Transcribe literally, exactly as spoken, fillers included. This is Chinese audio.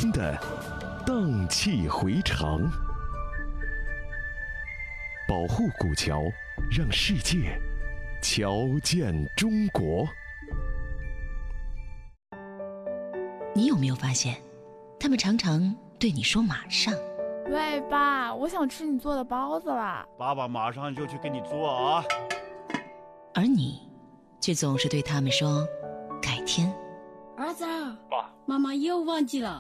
的荡气回肠，保护古桥，让世界瞧见中国。 你有没有发现，他们常常对你说马上。 喂，爸，我想吃你做的包子啦。 爸爸马上就去给你做啊。 而你却总是对他们说改天。 儿子，爸，妈妈又忘记了。